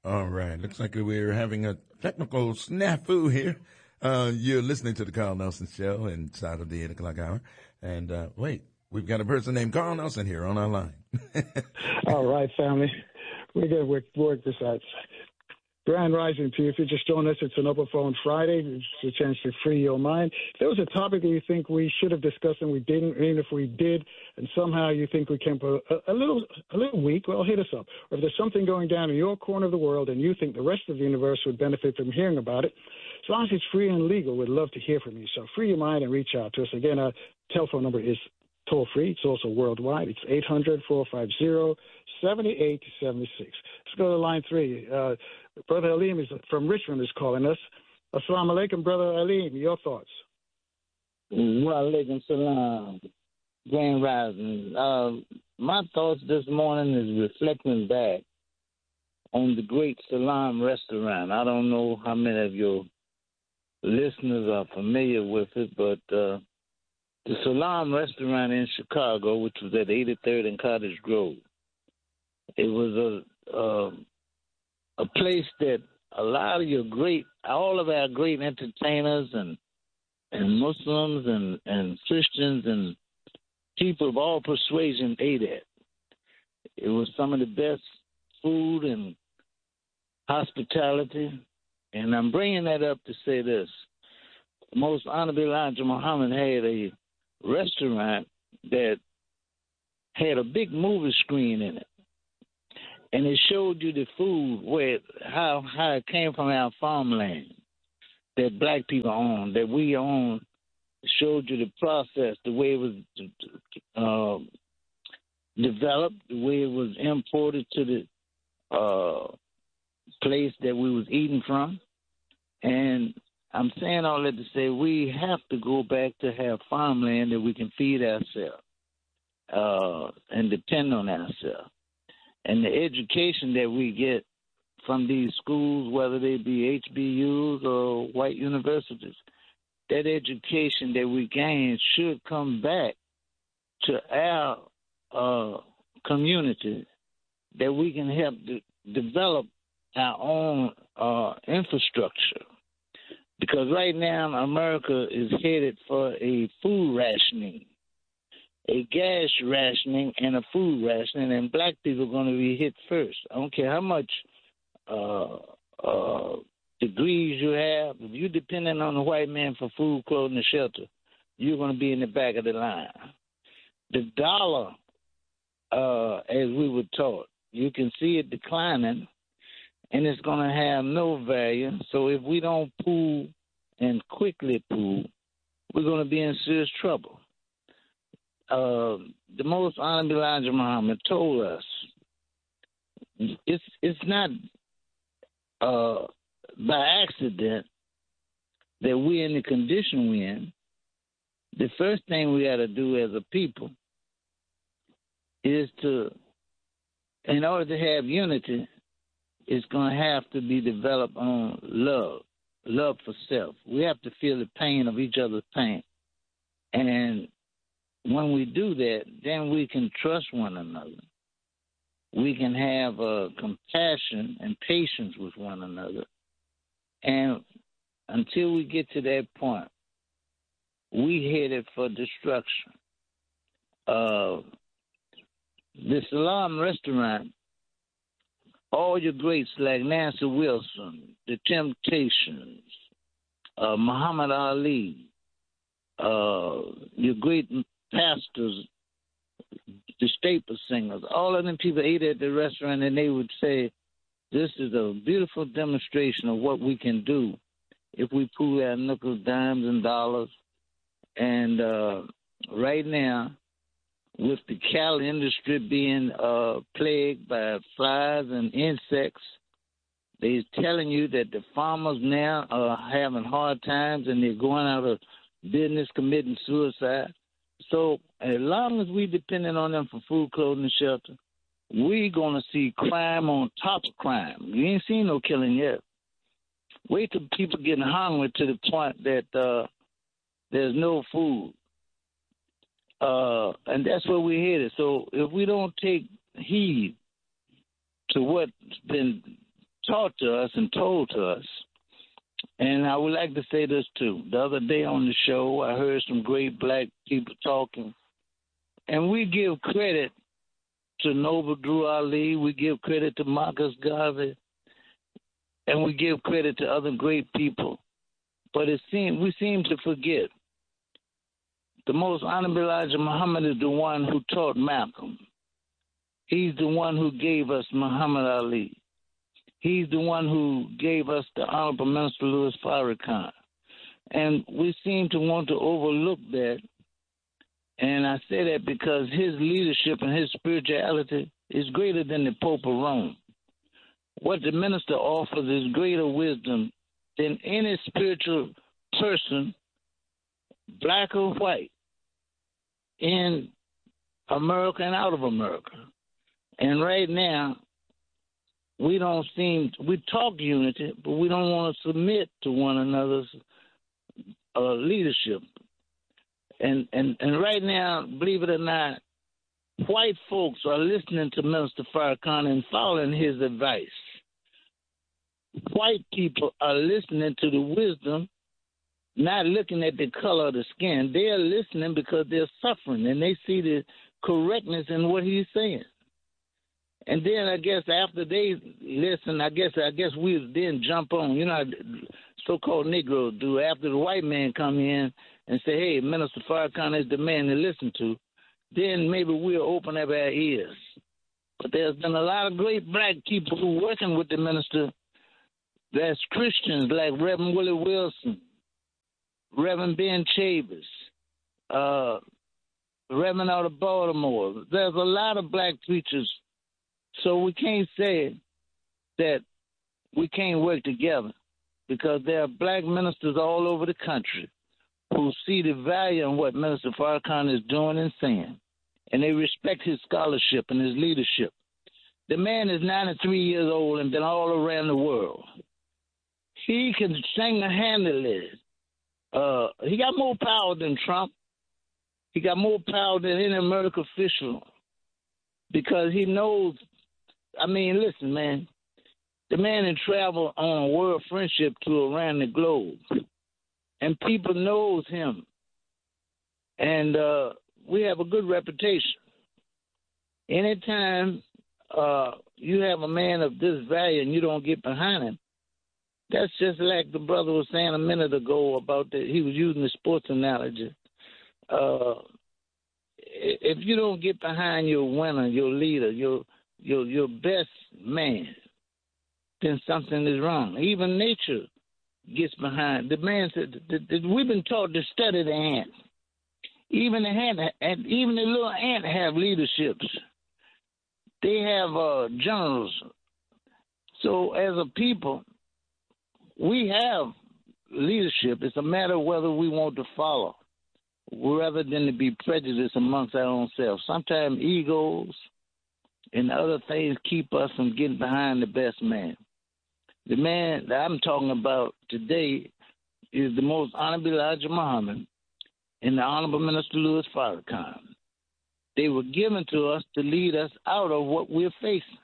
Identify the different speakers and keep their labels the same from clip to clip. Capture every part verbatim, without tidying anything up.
Speaker 1: All right. Looks like we're having a technical snafu here. Uh, you're listening to the Carl Nelson Show inside of the eight o'clock hour. And uh, wait, we've got a person named Carl Nelson here on our line.
Speaker 2: All right, family. We're going to work, work this out. Grand Rising to you. If you're just joining us, it's an Open Phone Friday. It's a chance to free your mind. If there was a topic that you think we should have discussed and we didn't, even if we did, and somehow you think we came a, a little a little weak, well, hit us up. Or if there's something going down in your corner of the world and you think the rest of the universe would benefit from hearing about it, as long as it's free and legal, we'd love to hear from you. So free your mind and reach out to us. Again, our telephone number is toll-free. It's also worldwide. It's eight hundred, four five zero, seven eight seven six. Let's go to line three. Uh, Brother Aleem is from Richmond is calling us. Assalamu alaikum, Brother Aleem. Your thoughts?
Speaker 3: Wa alaikum salam. Grand Rising. Uh, my thoughts this morning is reflecting back on the great Salam restaurant. I don't know how many of your listeners are familiar with it, but uh, the Salam restaurant in Chicago, which was at eighty-third and Cottage Grove, it was a... Uh, a place that a lot of your great, all of our great entertainers and and Muslims and, and Christians and people of all persuasion ate at. It was some of the best food and hospitality. And I'm bringing that up to say this. Most Honorable Elijah Muhammad had a restaurant that had a big movie screen in it. And it showed you the food, where how how it came from our farmland that black people own, that we own. It showed you the process, the way it was uh, developed, the way it was imported to the uh, place that we was eating from. And I'm saying all that to say we have to go back to have farmland that we can feed ourselves uh, and depend on ourselves. And the education that we get from these schools, whether they be H B Us or white universities, that education that we gain should come back to our uh, community, that we can help de- develop our own uh, infrastructure. Because right now America is headed for a food rationing. A gas rationing and a food rationing, and black people are going to be hit first. I don't care how much uh, uh, degrees you have. If you're depending on the white man for food, clothing, and shelter, you're going to be in the back of the line. The dollar, uh, as we were taught, you can see it declining, and it's going to have no value. So if we don't pull and quickly pull, we're going to be in serious trouble. Uh, the Most Honorable Elijah Muhammad told us it's it's not uh, by accident that we're in the condition we're in. The first thing we got to do as a people is to, in order to have unity, it's going to have to be developed on love, love for self. We have to feel the pain of each other's pain. And when we do that, then we can trust one another. We can have uh, compassion and patience with one another. And until we get to that point, we headed for destruction. Uh, the Salam restaurant, all your greats like Nancy Wilson, The Temptations, uh, Muhammad Ali, uh, your great pastors, the staple singers, all of them people ate at the restaurant, and they would say, this is a beautiful demonstration of what we can do if we pool our nickels, dimes, and dollars. And uh, right now, with the cattle industry being uh, plagued by flies and insects, they're telling you that the farmers now are having hard times and they're going out of business, committing suicide. So as long as we depending on them for food, clothing, and shelter, we're going to see crime on top of crime. You ain't seen no killing yet. Wait till people getting hungry to the point that uh, there's no food. Uh, and that's where we're headed. So if we don't take heed to what's been taught to us and told to us. And I would like to say this, too. The other day on the show, I heard some great black people talking. And we give credit to Noble Drew Ali. We give credit to Marcus Garvey. And we give credit to other great people. But it seem, we seem to forget. The most honorable Elijah Muhammad is the one who taught Malcolm. He's the one who gave us Muhammad Ali. He's the one who gave us the Honorable Minister Louis Farrakhan. And we seem to want to overlook that. And I say that because his leadership and his spirituality is greater than the Pope of Rome. What the minister offers is greater wisdom than any spiritual person, black or white, in America and out of America. And right now, we don't seem, we talk unity, but we don't want to submit to one another's uh, leadership. And, and and right now, believe it or not, white folks are listening to Minister Farrakhan and following his advice. White people are listening to the wisdom, not looking at the color of the skin. They are listening because they're suffering, and they see the correctness in what he's saying. And then I guess after they listen, I guess I guess we then jump on. You know, so-called Negroes do. After the white man come in and say, "Hey, Minister Farrakhan is the man to listen to," then maybe we'll open up our ears. But there's been a lot of great black people who are working with the minister. That's Christians like Reverend Willie Wilson, Reverend Ben Chavez, uh, Reverend out of Baltimore. There's a lot of black preachers. So we can't say that we can't work together because there are black ministers all over the country who see the value in what Minister Farrakhan is doing and saying, and they respect his scholarship and his leadership. The man is ninety-three years old and been all around the world. He can single-handedly. Uh, he got more power than Trump. He got more power than any American official because he knows. I mean, listen, man. The man had traveled on a world friendship tour around the globe, and people knows him. And uh, we have a good reputation. Anytime uh, you have a man of this value and you don't get behind him, that's just like the brother was saying a minute ago about that. He was using the sports analogy. Uh, if you don't get behind your winner, your leader, your your your best man, then something is wrong. Even nature gets behind. The man said that, that we've been taught to study the ant. Even the ant, and even the little ant have leaderships. They have uh, generals. So as a people, we have leadership. It's a matter of whether we want to follow, rather than to be prejudiced amongst our own selves. Sometimes egos and other things keep us from getting behind the best man. The man that I'm talking about today is the most honorable Elijah Muhammad and the Honorable Minister Louis Farrakhan. They were given to us to lead us out of what we're facing.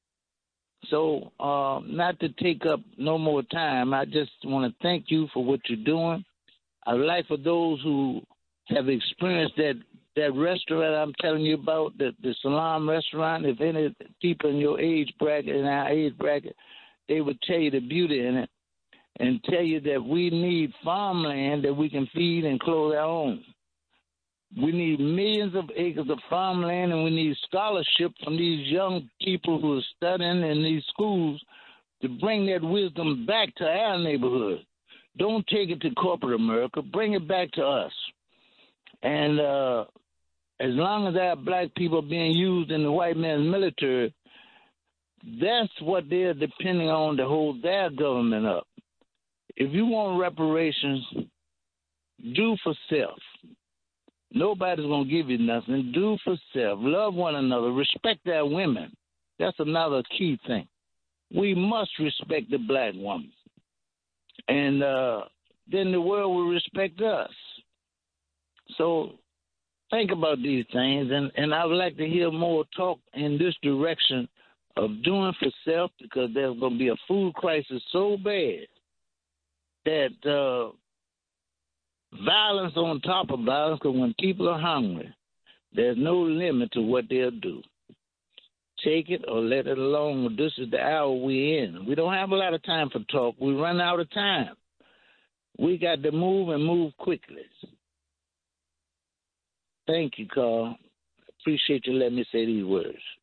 Speaker 3: So uh, not to take up no more time, I just want to thank you for what you're doing. I would like for those who have experienced that that restaurant I'm telling you about, the, the Salam restaurant, if any people in your age bracket, in our age bracket, they would tell you the beauty in it and tell you that we need farmland that we can feed and clothe our own. We need millions of acres of farmland, and we need scholarship from these young people who are studying in these schools to bring that wisdom back to our neighborhood. Don't take it to corporate America. Bring it back to us. And uh, as long as our black people are being used in the white man's military, that's what they're depending on to hold their government up. If you want reparations, do for self. Nobody's going to give you nothing. Do for self. Love one another. Respect our women. That's another key thing. We must respect the black woman. And uh, then the world will respect us. So think about these things, and, and I would like to hear more talk in this direction of doing for self, because there's going to be a food crisis so bad that uh, violence on top of violence, because when people are hungry, there's no limit to what they'll do. Take it or let it alone. This is the hour we're in. We don't have a lot of time for talk. We run out of time. We got to move and move quickly. Thank you, Carl. Appreciate you letting me say these words.